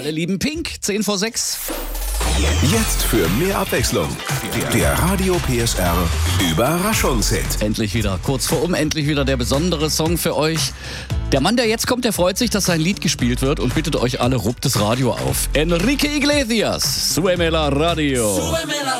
Alle lieben Pink, 10 vor 6. Jetzt für mehr Abwechslung. Der Radio PSR Überraschungshit. Endlich wieder, kurz vor endlich wieder der besondere Song für euch. Der Mann, der jetzt kommt, der freut sich, dass sein Lied gespielt wird und bittet euch alle, ruppt das Radio auf. Enrique Iglesias, Súbeme la Radio. Súbeme la